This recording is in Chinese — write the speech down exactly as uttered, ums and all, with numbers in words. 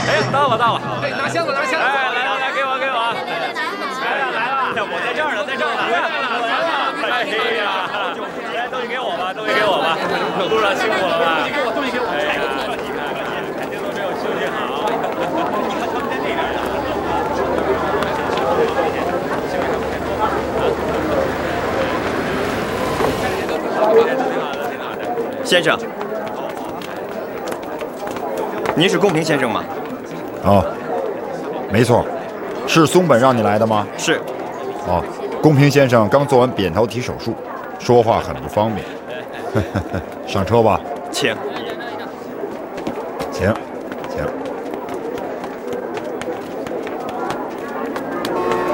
哎，到了到了， 对，拿箱子拿箱子。 哎，来来来，给我给我。来了来了，我在这儿呢，在这儿呢。来了来了。哎呀，来东西给我吧，东西给我吧，路上辛苦了吧？ 东西给我，东西给我。 哎呀，你看肯定都没有休息好。你看他们在那边呢。先生，您是公平先生吗？ 哦，没错，是松本让你来的吗？ 是。 哦，公平先生刚做完扁桃体手术，说话很不方便。上车吧。 请。 请。